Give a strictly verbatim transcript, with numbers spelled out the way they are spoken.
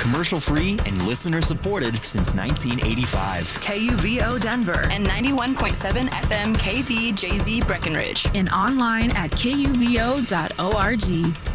commercial-free and listener-supported since nineteen eighty-five. K U V O Denver and ninety-one point seven F M K V J Z Breckenridge. and online at K U V O dot org.